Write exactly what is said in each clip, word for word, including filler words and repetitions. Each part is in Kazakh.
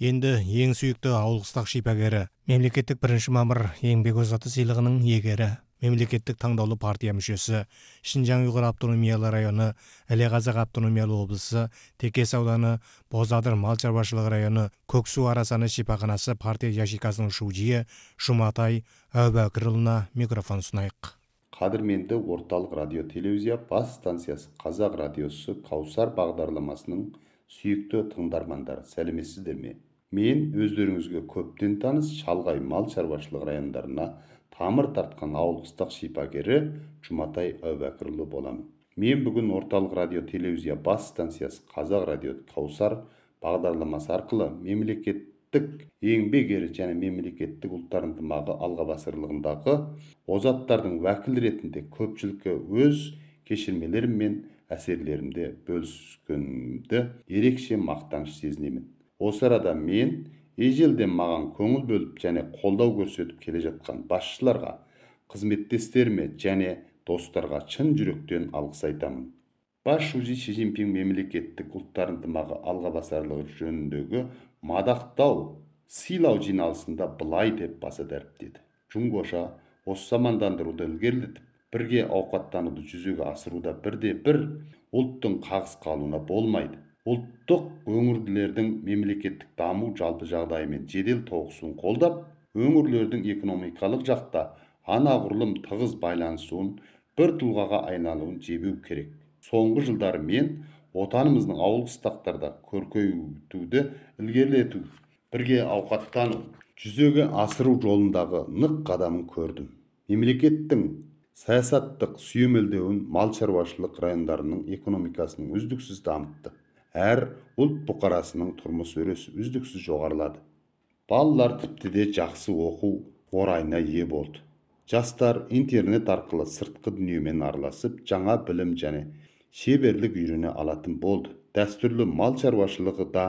Енді ең сүйікті ауылқыстақ шипагері, мемлекеттік бірінші мамыр еңбек озаты сыйлығының иегері, мемлекеттік таңдаулы партия мүшесі, Шинжаң ұйғыр автономиялы районы, Іле Қазақ автономиялы облысы, Текес ауданы, Бозадыр мал шаруашылығы районы, Көксу арасаны шипаханасы партия яшикасының шудиі Жұматай Әубәкірұлына микрофон ұсынайық. Қадірменді орталық радио телевизия бас станциясы Қазақ радиосы Каусар бағдарламасының сүйікті тыңдармандары, сәлеметсіздер ме? Мен өздеріңізге көптен таныс шалғай мал шаруашылығы райондарына тамыр тартқан ауылқыстақ шипагері Жұматай Әубәкірұлы боламын. Мен бүгін орталық радио телевизия бас станциясы Қазақ радио Каусар бағдарламасы арқылы мемлекеттік еңбек ері және мемлекеттік ұлттар ынтымағы алғабасырлығындағы озаттардың уәкіл ретінде көпшілікке өз кешірмелерім мен әсерлерімде бөліскенімді ерекше мақтаныш сезінемін. Осы арада мен ежелден маған көңіл бөліп және қолдау көрсетіп келе жатқан басшыларға, қызметтестеріме және достарға шын жүректен алғыс айтамын. Бас шужи Ши Цзиньпин мемлекеттік ұлттар ынтымағы алғабасарлығы жөніндегі мадақтау сыйлау жиналысында былай деп баса дәріптеді. Жұңгоша осы замандандыруды ілгерілетіп, бірге ауқаттануды жүзеге асыруда бірде бір ұлттың қағыс қалуына болмайды. Ұлттық өңірлердің мемлекеттік даму жалпы жағдайымен жедел тоғысуын қолдап, өңірлердің экономикалық жақта анағұрлым тығыз байланысуын, бір тұлғаға айналуын жебеу керек. Соңғы жылдары мен отанымыздың ауыл-қыстақтарда көркейтуді ілгерілету, бірге ауқаттану, жүзеге асыру жолындағы нық қадамын көрдім. Мемлекеттің саясаттық сүйемелдеуін мал шаруашылық райондарының экономикасының үздіксіз дамытты. Әр ұлт бұқарасының тұрмыс өресі үздіксіз жоғарылады. Балалар тіпті де жақсы оқу орайына ие болды. Жастар интернет арқылы сыртқы дүниемен араласып, жаңа білім және шеберлік үйрене алатын болды. Дәстүрлі мал шаруашылығы да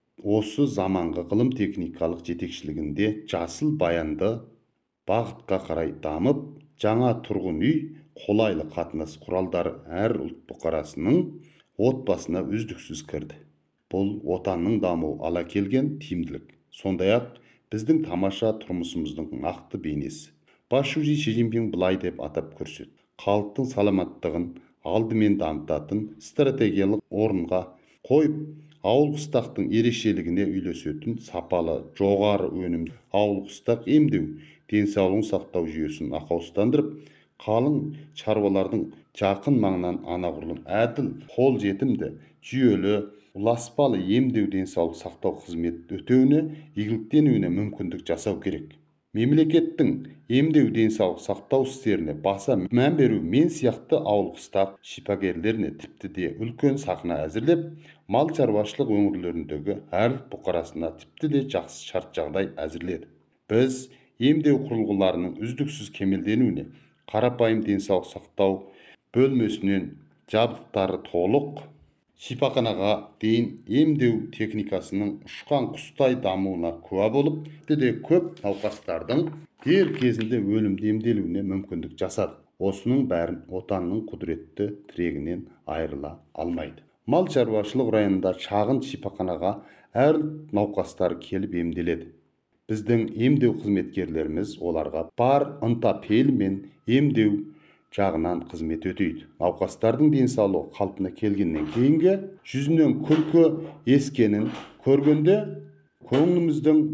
осы заманғы ғылым техникалық жетекшілігінде жасыл баянды бағытқа қарай дамып, жаңа тұрғын үй, қолайлы қатынас құралдары әр ұлт бұқарасының отбасына үздіксіз кірді. Бұл отанның дамуы ала келген тиімділік. Сондай-ақ біздің тамаша тұрмысымыздың нақты бейнесі. Бас шужи Ши Цзиньпин былай деп атап көрсетті. Халықтың саламаттығын алдымен дамытатын стратегиялық орынға қойып, ауыл-қыстақтың ерекшелігіне үйлесетін сапалы, жоғары өнімді ауыл-қыстақ емдеу, денсаулығын сақтау жүйесін ақаустандырып, қалың шаруалардың жақын маңнан анағұрлым әділ, қол жетімді, жүйелі, ұласпалы емдеу денсаулық сақтау қызмет өтеуіне, игіліктенуіне мүмкіндік жасау керек. Мемлекеттің емдеу денсаулық сақтау істеріне баса мән беру мен сияқты ауыл-қыстақ шипагерлеріне тіпті де үлкен сахна әзірлеп, мал шаруашылық өңірлеріндегі әр бұқарасына тіпті де жақсы шарт жағдай әзірледі. Біз емдеу құрылғыларының үздіксіз кемелденуіне, қарапайым денсаулық сақтау бөлмесінен жабдықтары толық шипаханаға дейін емдеу техникасының ұшқан құстай дамуына куә болып, де көп науқастардың дер кезінде өлімді емделуіне мүмкіндік жасады. Осының бәрін отанның құдіретті тірегінен айырыла алмайды. Мал шаруашылық районында шағын шипаханаға әр науқастар келіп емделеді. Біздің емдеу қызметкерлеріміз оларға бар ынта-пейілмен емдеу жағынан қызмет өтейді. Науқастардың денсаулығы қалпына келгеннен кейінгі жүзінен күлкі ескенін көргенде көңіліміздің